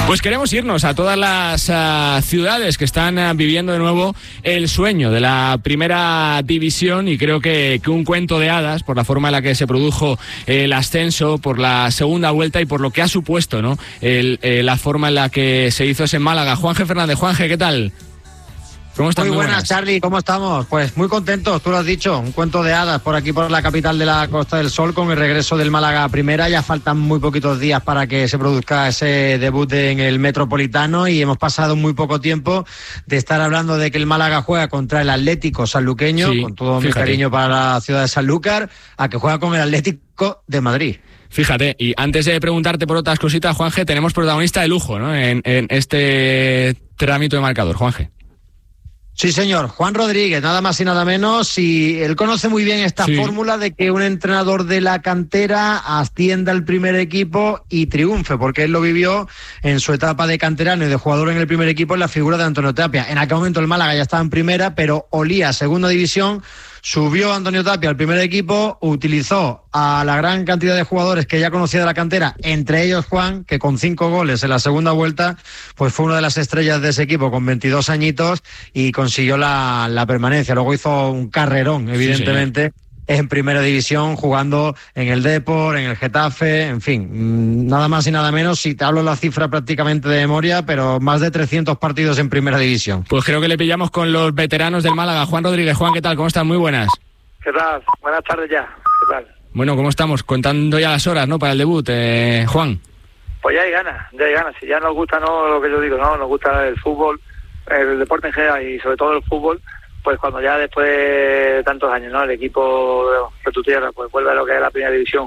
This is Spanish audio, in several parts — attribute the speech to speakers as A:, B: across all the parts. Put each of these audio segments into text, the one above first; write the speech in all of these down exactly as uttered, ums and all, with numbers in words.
A: Pues queremos irnos a todas las uh, ciudades que están uh, viviendo de nuevo el sueño de la primera división, y creo que, que un cuento de hadas por la forma en la que se produjo el ascenso, por la segunda vuelta y por lo que ha supuesto, ¿no? El, eh, la forma en la que se hizo ese en Málaga. Juanje Fernández. Juanje, ¿qué tal?
B: ¿Cómo estás? Muy, muy buenas, buenas, Charlie, ¿cómo estamos? Pues muy contentos, tú lo has dicho, un cuento de hadas por aquí, por la capital de la Costa del Sol, con el regreso del Málaga a primera. Ya faltan muy poquitos días para que se produzca ese debut en el Metropolitano, y hemos pasado muy poco tiempo de estar hablando de que el Málaga juega contra el Atlético Sanluqueño, sí, con todo fíjate. mi cariño para la ciudad de Sanlúcar, a que juega con el Atlético de Madrid.
A: Fíjate, y antes de preguntarte por otras cositas, Juanje, tenemos protagonista de lujo, ¿no? En, en este trámite de marcador, Juanje.
B: Sí, señor, Juan Rodríguez, nada más y nada menos, y él conoce muy bien esta sí. fórmula de que un entrenador de la cantera ascienda al primer equipo y triunfe, porque él lo vivió en su etapa de canterano y de jugador en el primer equipo en la figura de Antonio Tapia. En aquel momento el Málaga ya estaba en primera, pero olía segunda división. Subió Antonio Tapia al primer equipo, utilizó a la gran cantidad de jugadores que ya conocía de la cantera, entre ellos Juan, que con cinco goles en la segunda vuelta, pues fue una de las estrellas de ese equipo con veintidós añitos y consiguió la, la permanencia. Luego hizo un carrerón, evidentemente, sí, en primera división, jugando en el Depor, en el Getafe, en fin, nada más y nada menos, si te hablo la cifra prácticamente de memoria, pero más de trescientos partidos en primera división.
A: Pues creo que le pillamos con los veteranos del Málaga. Juan Rodríguez. Juan, ¿qué tal? ¿Cómo estás? Muy buenas.
C: ¿Qué tal? Buenas tardes ya. ¿Qué tal?
A: Bueno, ¿cómo estamos? Contando ya las horas, ¿no? Para el debut, eh, Juan.
C: Pues ya hay ganas, ya hay ganas. Si ya nos gusta, no lo que yo digo, no, nos gusta el fútbol, el deporte en general y sobre todo el fútbol. Pues cuando ya después de tantos años, ¿no? El equipo de tu tierra pues vuelve a lo que es la primera división.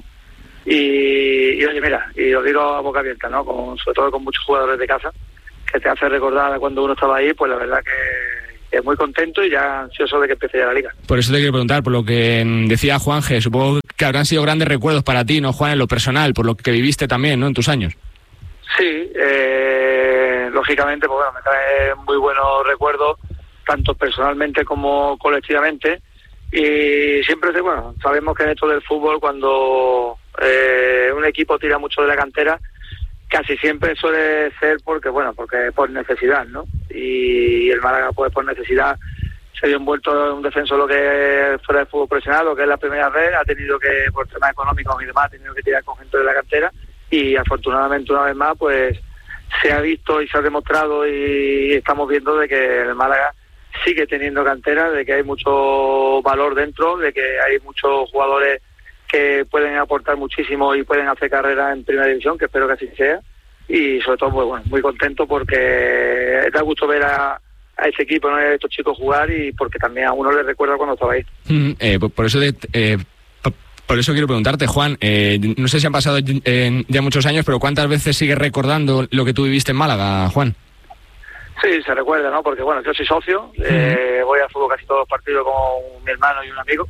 C: Y, y oye, mira, y lo digo a boca abierta, ¿no? Con, sobre todo con muchos jugadores de casa, que te hace recordar cuando uno estaba ahí, pues la verdad que es muy contento y ya ansioso de que empiece ya la liga.
A: Por eso te quiero preguntar, por lo que decía Juanje, supongo que habrán sido grandes recuerdos para ti, ¿no, Juan, en lo personal, por lo que viviste también, ¿no?, en tus años.
C: Sí, eh, lógicamente, pues bueno, me trae muy buenos recuerdos, tanto personalmente como colectivamente, y siempre, bueno, sabemos que en esto del fútbol, cuando eh, un equipo tira mucho de la cantera, casi siempre suele ser porque, bueno, porque por necesidad, ¿no? Y el Málaga, pues por necesidad, se vio envuelto en un descenso lo que fuera del fútbol profesional, lo que es la primera vez, ha tenido que, por temas económicos y demás, ha tenido que tirar con gente de la cantera, y afortunadamente una vez más, pues se ha visto y se ha demostrado y estamos viendo de que el Málaga sigue teniendo cantera, de que hay mucho valor dentro, de que hay muchos jugadores que pueden aportar muchísimo y pueden hacer carrera en primera división, que espero que así sea, y sobre todo, pues bueno, muy contento porque da gusto ver a, a ese equipo, ¿no?, a estos chicos jugar, y porque también a uno le recuerda cuando estaba ahí.
A: Mm, eh, por eso de, eh, por eso quiero preguntarte, Juan, eh, no sé si han pasado eh, ya muchos años, pero ¿cuántas veces sigues recordando lo que tú viviste en Málaga, Juan?
C: Sí, se recuerda, ¿no? Porque, bueno, yo soy socio, uh-huh. eh, voy a fútbol casi todos los partidos con mi hermano y un amigo.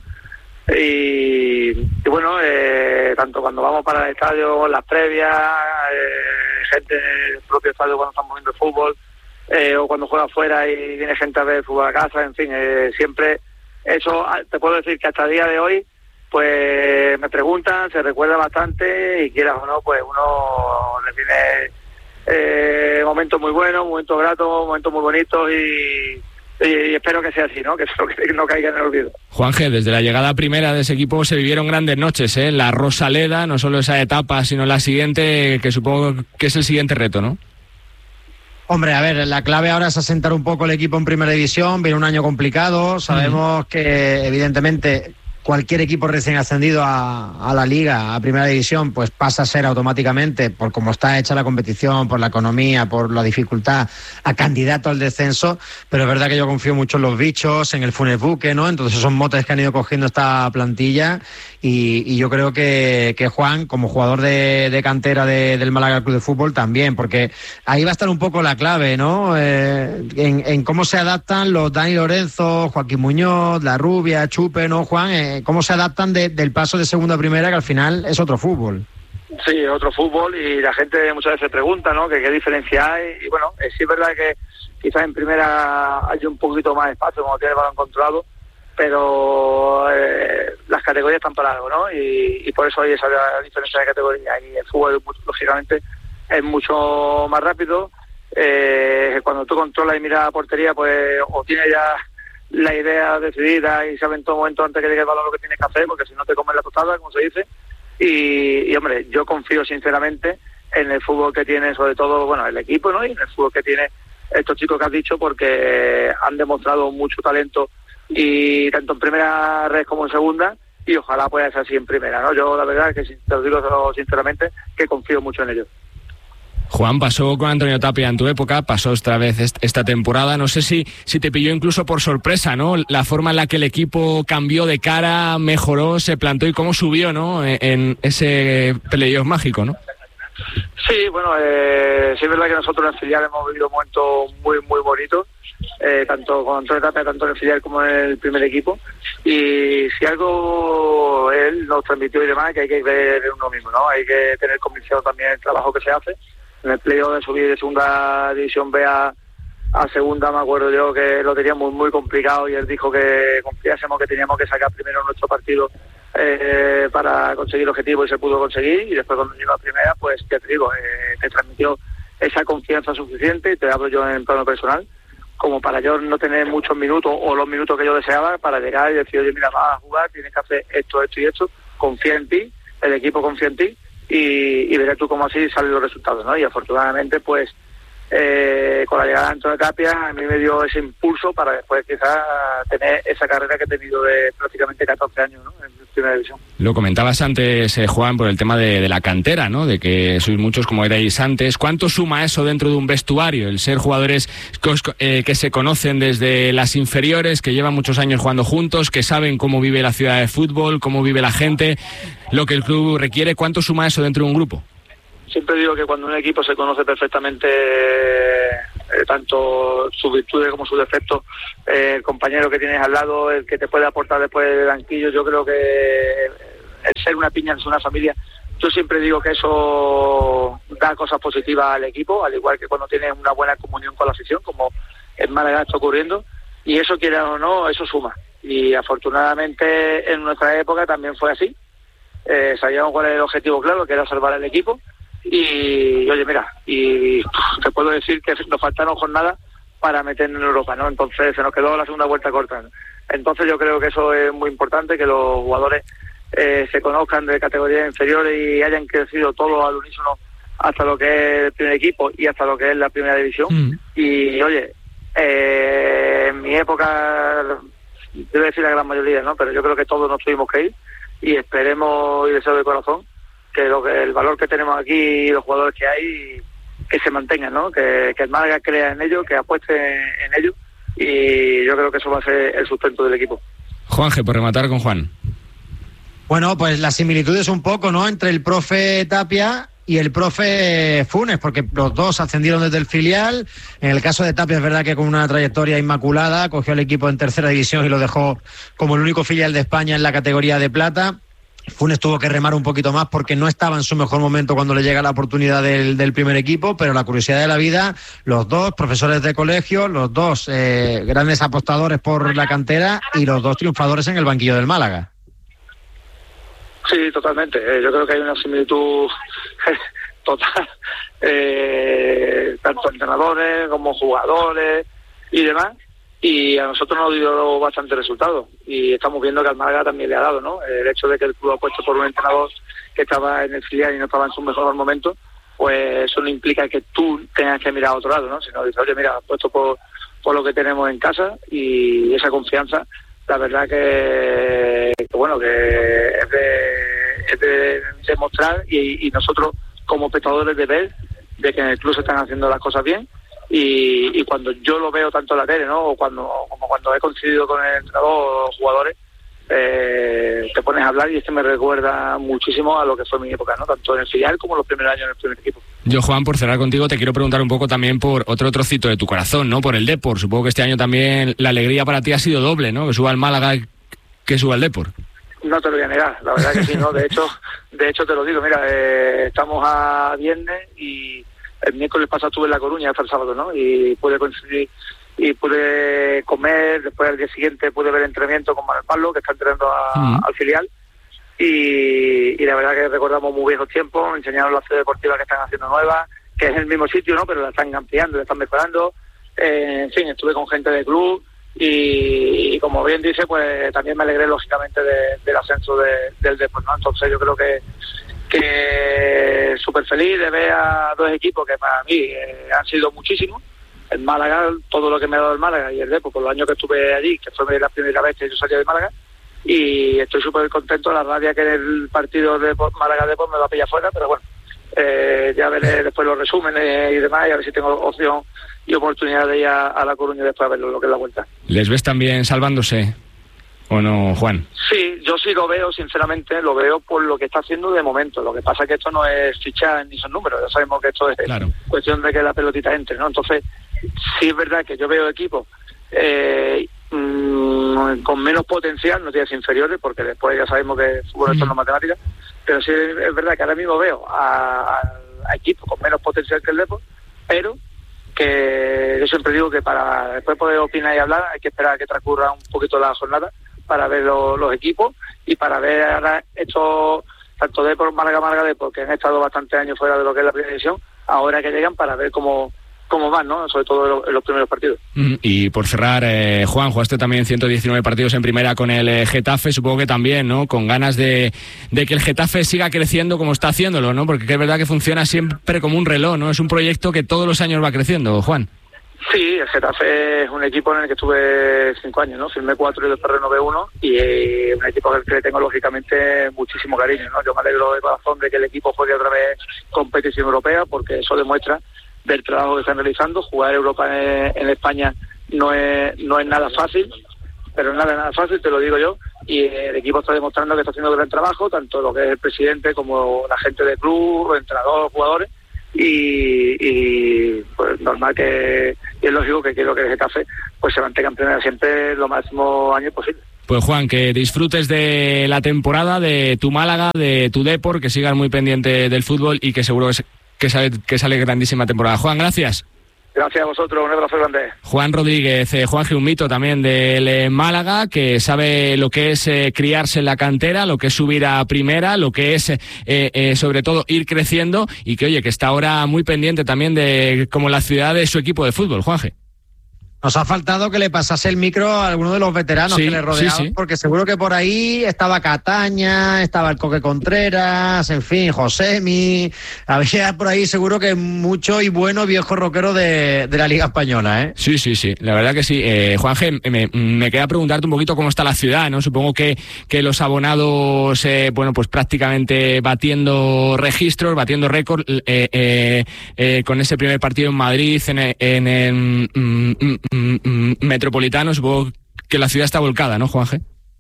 C: Y, y bueno, eh, tanto cuando vamos para el estadio, las previas, eh, gente del propio estadio cuando estamos viendo el fútbol, eh, o cuando juega afuera y viene gente a ver el fútbol a casa, en fin, eh, siempre eso, te puedo decir que hasta el día de hoy, pues me preguntan, se recuerda bastante, y quieras o no, pues uno le tiene eh, momentos muy buenos, momentos gratos, momentos muy bonitos, y, y, y espero que sea así, ¿no? Que eso que no caiga en el olvido.
A: Juanje, desde la llegada primera de ese equipo se vivieron grandes noches, ¿eh? La Rosaleda, no solo esa etapa, sino la siguiente, que supongo que es el siguiente reto, ¿no?
B: Hombre, a ver, la clave ahora es asentar un poco el equipo en primera división. Viene un año complicado, sabemos mm. que evidentemente cualquier equipo recién ascendido a, a la Liga, a Primera División, pues pasa a ser automáticamente, por cómo está hecha la competición, por la economía, por la dificultad, a candidato al descenso. Pero es verdad que yo confío mucho en los bichos, en el Funes Buque, ¿no? Entonces son motes que han ido cogiendo esta plantilla, y, y yo creo que, que Juan, como jugador de, de cantera de, del Málaga Club de Fútbol, también, porque ahí va a estar un poco la clave, ¿no? Eh, en, en cómo se adaptan los Dani Lorenzo, Joaquín Muñoz, La Rubia, Chupe, ¿no, Juan? Eh, cómo se adaptan de, del paso de segunda a primera, que al final es otro fútbol.
C: Sí, otro fútbol, y la gente muchas veces pregunta, ¿no?, que qué diferencia hay, y bueno, eh, sí es verdad que quizás en primera hay un poquito más espacio, como tiene el balón controlado, pero eh, las categorías están para algo, ¿no? Y, y por eso hay esa diferencia de categoría, y el fútbol, lógicamente, es mucho más rápido. Eh, cuando tú controlas y miras a portería, pues o tienes ya la idea decidida y sabes en todo momento antes que llegue el balón lo que tienes que hacer, porque si no te comes la tostada, como se dice. Y, y hombre, yo confío sinceramente en el fútbol que tiene, sobre todo, bueno, el equipo, ¿no? Y en el fútbol que tiene estos chicos que has dicho, porque han demostrado mucho talento, y tanto en primera red como en segunda, y ojalá pueda ser así en primera, ¿no? Yo la verdad que, te lo digo sinceramente, que confío mucho en ellos.
A: Juan, pasó con Antonio Tapia en tu época, pasó otra vez esta temporada, no sé si, si te pilló incluso por sorpresa, ¿no? La forma en la que el equipo cambió de cara, mejoró, se plantó y cómo subió, ¿no? En, en ese playoff mágico, ¿no?
C: Sí, bueno, eh, sí es verdad que nosotros en el filial hemos vivido momentos muy, muy bonitos, eh, tanto con Antonio Tapia, tanto en el filial como en el primer equipo, y si algo él nos transmitió y demás, que hay que ver en uno mismo, ¿no? Hay que tener convicción también en el trabajo que se hace. En el playoff de subir de segunda división B a, a segunda, me acuerdo yo que lo teníamos muy complicado, y él dijo que confiásemos, que teníamos que sacar primero nuestro partido eh, para conseguir el objetivo, y se pudo conseguir. Y después, cuando llegó a primera, pues te digo, eh, te transmitió esa confianza suficiente, y te hablo yo en plano personal, como para yo no tener muchos minutos o los minutos que yo deseaba para llegar y decir, oye, mira, vas a jugar, tienes que hacer esto, esto y esto, confía en ti, el equipo confía en ti, y, y verás tú cómo así salen los resultados, ¿no? Y afortunadamente, pues, eh, con la llegada de Antonio Tapia, a mí me dio ese impulso para después quizás tener esa carrera que he tenido de prácticamente catorce años, ¿no? En primera división.
A: Lo comentabas antes, eh, Juan, por el tema de, de la cantera, ¿no? De que sois muchos como erais antes. ¿Cuánto suma eso dentro de un vestuario? El ser jugadores eh, que se conocen desde las inferiores, que llevan muchos años jugando juntos, que saben cómo vive la ciudad de fútbol, cómo vive la gente, lo que el club requiere. ¿Cuánto suma eso dentro de un grupo?
C: Siempre digo que cuando un equipo se conoce perfectamente, eh, tanto sus virtudes como sus defectos, eh, el compañero que tienes al lado, el que te puede aportar después del banquillo, yo creo que el ser una piña es una familia. Yo siempre digo que eso da cosas positivas al equipo, al igual que cuando tienes una buena comunión con la afición, como en Málaga está ocurriendo, y eso, quiera o no, eso suma. Y afortunadamente en nuestra época también fue así. Eh, sabíamos cuál era el objetivo claro, que era salvar al equipo. Y oye, mira, y te puedo decir que nos faltaron jornadas para meternos en Europa, ¿no? Entonces se nos quedó la segunda vuelta corta, ¿no? Entonces yo creo que eso es muy importante, que los jugadores eh, se conozcan de categorías inferiores y hayan crecido todos al unísono hasta lo que es el primer equipo y hasta lo que es la primera división. Mm. Y oye, eh, en mi época, debo decir la gran mayoría, ¿no? Pero yo creo que todos nos tuvimos que ir, y esperemos y deseo de corazón que lo que el valor que tenemos aquí y los jugadores que hay, que se mantengan, ¿no? Que, que el Málaga crea en ello, que apueste en ello, y yo creo que eso va a ser el sustento del equipo.
A: Juanje, por rematar con Juan.
B: Bueno, pues la similitud es un poco, ¿no?, entre el profe Tapia y el profe Funes, porque los dos ascendieron desde el filial. En el caso de Tapia es verdad que con una trayectoria inmaculada, cogió el equipo en tercera división y lo dejó como el único filial de España en la categoría de plata. Funes tuvo que remar un poquito más porque no estaba en su mejor momento cuando le llega la oportunidad del, del primer equipo, pero la curiosidad de la vida, los dos profesores de colegio, los dos eh, grandes apostadores por la cantera y los dos triunfadores en el banquillo del Málaga.
C: Sí, totalmente. Eh, yo creo que hay una similitud total, eh, tanto entrenadores como jugadores y demás. Y a nosotros nos dio bastante resultado, y estamos viendo que al Málaga también le ha dado, ¿no? El hecho de que el club ha puesto por un entrenador que estaba en el filial y no estaba en su mejor momento, pues eso no implica que tú tengas que mirar a otro lado, ¿no? Sino dices, oye, mira, puesto por, por lo que tenemos en casa, y esa confianza, la verdad que, que bueno, que es de, es de demostrar, y, y nosotros como espectadores de ver de que en el club se están haciendo las cosas bien. Y, y cuando yo lo veo tanto en la tele, ¿no?, o cuando, como cuando he coincidido con el entrenador o los jugadores, eh, te pones a hablar, y este me recuerda muchísimo a lo que fue mi época, ¿no?, tanto en el filial como los primeros años en el primer equipo.
A: Yo, Juan, por cerrar contigo, te quiero preguntar un poco también por otro trocito de tu corazón, ¿no?, por el Depor. Supongo que este año también la alegría para ti ha sido doble, ¿no?, que suba el Málaga, que suba el Depor.
C: No te lo voy a negar, la verdad que sí, ¿no? De hecho, de hecho te lo digo, mira, eh, estamos a viernes y el miércoles pasado estuve en La Coruña hasta el sábado, ¿no? Y pude coincidir y pude comer, después al día siguiente pude ver el entrenamiento con Manuel Pablo, que está entrenando a, mm. al filial, y, y la verdad que recordamos muy viejos tiempos, enseñaron las sedes deportivas que están haciendo nuevas, que es el mismo sitio, ¿no? Pero la están ampliando, la están mejorando. Eh, en fin, estuve con gente del club y, y como bien dice, pues también me alegré lógicamente de, del ascenso de, del Depor, ¿no? Entonces yo creo que que súper feliz de ver a dos equipos que para mí eh, han sido muchísimos. El Málaga, todo lo que me ha dado el Málaga, y el Depor, por los años que estuve allí, que fue la primera vez que yo salí de Málaga, y estoy súper contento. La rabia que el partido de Málaga-Depor me va a pillar fuera, pero bueno, eh, ya veré después los resúmenes y demás, y a ver si tengo opción y oportunidad de ir a, a La Coruña después a ver lo que es la vuelta.
A: ¿Les ves también salvándose o no, Juan?
C: Sí, yo sí lo veo, sinceramente, lo veo por lo que está haciendo de momento. Lo que pasa es que esto no es fichar ni son números, ya sabemos que esto es claro. cuestión de que la pelotita entre, ¿no? Entonces, sí es verdad que yo veo equipos eh, mmm, con menos potencial, no tienes inferiores, porque después ya sabemos que el fútbol mm. esto no es matemática, pero sí es verdad que ahora mismo veo a, a, a equipos con menos potencial que el Depor, pero que yo siempre digo que para después poder opinar y hablar hay que esperar a que transcurra un poquito la jornada para ver lo, los equipos y para ver ahora estos, tanto Depor, Málaga, Málaga, Depor, que han estado bastantes años fuera de lo que es la primera división, ahora que llegan para ver cómo cómo van, ¿no? Sobre todo en los, en los primeros partidos.
A: Mm, y por cerrar, eh, Juan, jugaste también ciento diecinueve partidos en primera con el eh, Getafe, supongo que también, ¿no? Con ganas de, de que el Getafe siga creciendo como está haciéndolo, ¿no? Porque es verdad que funciona siempre como un reloj, ¿no? Es un proyecto que todos los años va creciendo, Juan.
C: Sí, el Getafe es un equipo en el que estuve cinco años, ¿no? Firmé cuatro y después renové uno, y eh, un equipo al que le tengo lógicamente muchísimo cariño, ¿no? Yo me alegro de corazón de que el equipo juegue otra vez competición europea, porque eso demuestra del trabajo que están realizando. Jugar Europa en, en España no es no es nada fácil, pero nada, nada fácil, te lo digo yo, y el equipo está demostrando que está haciendo gran trabajo, tanto lo que es el presidente como la gente del club, entrenadores, jugadores, y, y pues normal que, y es lógico que quiero que el Getafe pues se mantenga en primera siempre lo máximo años posible.
A: Pues Juan, que disfrutes de la temporada, de tu Málaga, de tu Depor, que sigas muy pendiente del fútbol y que seguro que, que, sale, que sale grandísima temporada. Juan, gracias.
C: Gracias a vosotros, un abrazo grande.
A: Juan Rodríguez, eh, Juan Geumito también del eh, Málaga, que sabe lo que es eh, criarse en la cantera, lo que es subir a primera, lo que es eh, eh, sobre todo ir creciendo, y que oye, que está ahora muy pendiente también de como la ciudad de su equipo de fútbol. Juanje.
B: Nos ha faltado que le pasase el micro a alguno de los veteranos sí, que le rodeaban, sí, sí. porque seguro que por ahí estaba Cataña, estaba el Coque Contreras, en fin, Josemi, había por ahí seguro que mucho y bueno viejo rockero de, de la Liga Española, ¿eh?
A: Sí, sí, sí, la verdad que sí. Eh, Juanje, me, me queda preguntarte un poquito cómo está la ciudad, ¿no? Supongo que, que los abonados, eh, bueno, pues prácticamente batiendo registros, batiendo récord, eh, eh, eh, con ese primer partido en Madrid, en, en, en mm, Metropolitano, supongo que la ciudad está volcada, ¿no, Juanje?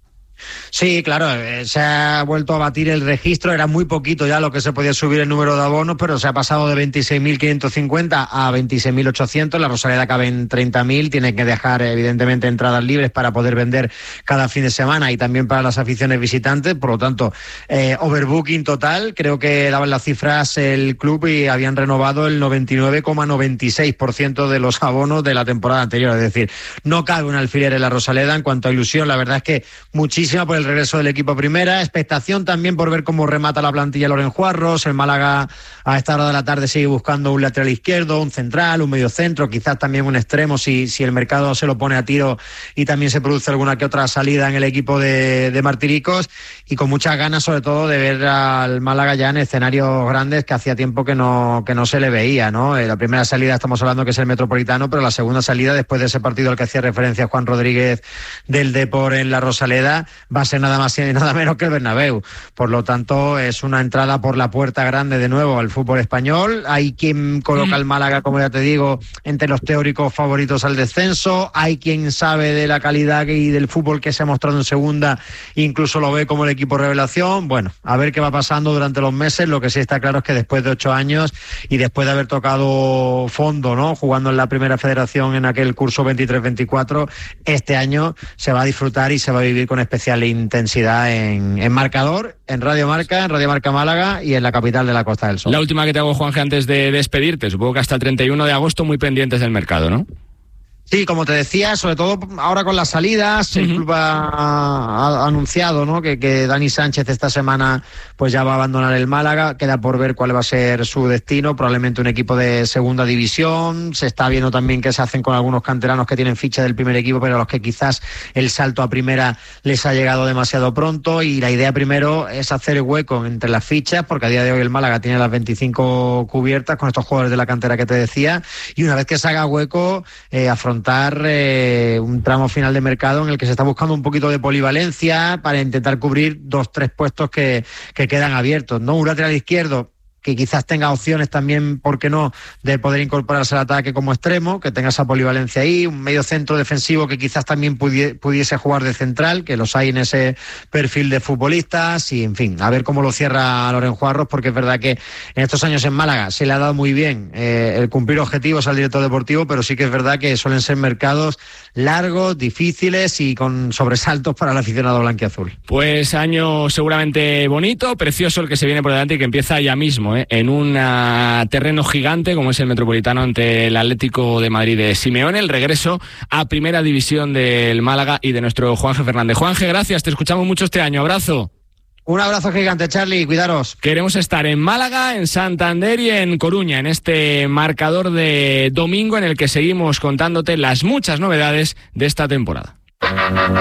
B: Sí, claro, eh, se ha vuelto a batir el registro, era muy poquito ya lo que se podía subir el número de abonos, pero se ha pasado de veintiséis mil quinientos cincuenta a veintiséis mil ochocientos, la Rosaleda cabe en treinta mil, tienen que dejar evidentemente entradas libres para poder vender cada fin de semana y también para las aficiones visitantes, por lo tanto, eh, overbooking total, creo que daban las cifras el club y habían renovado el noventa y nueve coma noventa y seis por ciento de los abonos de la temporada anterior, es decir, no cabe un alfiler en la Rosaleda. En cuanto a ilusión, la verdad es que muchísimo por el regreso del equipo a primera, expectación también por ver cómo remata la plantilla Loren Juarros. El Málaga a esta hora de la tarde sigue buscando un lateral izquierdo, un central, un mediocentro, quizás también un extremo si, si el mercado se lo pone a tiro y también se produce alguna que otra salida en el equipo de, de Martiricos, y con muchas ganas sobre todo de ver al Málaga ya en escenarios grandes que hacía tiempo que no, que no se le veía, ¿no? Eh, la primera salida estamos hablando que es el Metropolitano, pero la segunda salida después de ese partido al que hacía referencia Juan Rodríguez del Depor en la Rosaleda va a ser nada más y nada menos que el Bernabéu. Por lo tanto, es una entrada por la puerta grande de nuevo al fútbol español. Hay quien coloca al Málaga, como ya te digo, entre los teóricos favoritos al descenso. Hay quien sabe de la calidad y del fútbol que se ha mostrado en segunda, incluso lo ve como el equipo revelación. Bueno, a ver qué va pasando durante los meses. Lo que sí está claro es que después de ocho años y después de haber tocado fondo, ¿no?, jugando en la primera federación en aquel curso veintitrés veinticuatro, este año se va a disfrutar y se va a vivir con especial intensidad en, en Marcador, en Radio Marca, en Radio Marca Málaga y en la capital de la Costa del Sol.
A: La última que te hago, Juanje, antes de despedirte, supongo que hasta el treinta y uno de agosto muy pendientes del mercado, ¿no?
B: Sí, como te decía, sobre todo ahora con las salidas, uh-huh. el club ha, ha anunciado, ¿no?, que, que Dani Sánchez esta semana pues ya va a abandonar el Málaga. Queda por ver cuál va a ser su destino, probablemente un equipo de segunda división. Se está viendo también que se hacen con algunos canteranos que tienen ficha del primer equipo, pero a los que quizás el salto a primera les ha llegado demasiado pronto, y la idea primero es hacer hueco entre las fichas, porque a día de hoy el Málaga tiene las veinticinco cubiertas con estos jugadores de la cantera que te decía, y una vez que se haga hueco, eh, afrontar Eh, un tramo final de mercado en el que se está buscando un poquito de polivalencia para intentar cubrir dos, tres puestos que, que quedan abiertos, ¿no? Un lateral izquierdo que quizás tenga opciones también, ¿por qué no?, de poder incorporarse al ataque como extremo, que tenga esa polivalencia ahí, un medio centro defensivo que quizás también pudie, pudiese jugar de central, que los hay en ese perfil de futbolistas, y en fin, a ver cómo lo cierra Loren Juarros, porque es verdad que en estos años en Málaga se le ha dado muy bien eh, el cumplir objetivos al director deportivo, pero sí que es verdad que suelen ser mercados largos, difíciles y con sobresaltos para el aficionado blanquiazul.
A: Pues año seguramente bonito, precioso el que se viene por delante y que empieza ya mismo, ¿eh? en un uh, terreno gigante como es el Metropolitano ante el Atlético de Madrid de Simeone, el regreso a Primera División del Málaga y de nuestro Juanje Fernández. Juanje, gracias, te escuchamos mucho este año, abrazo.
B: Un abrazo gigante, Charlie, cuidaros.
A: Queremos estar en Málaga, en Santander y en Coruña, en este marcador de domingo en el que seguimos contándote las muchas novedades de esta temporada.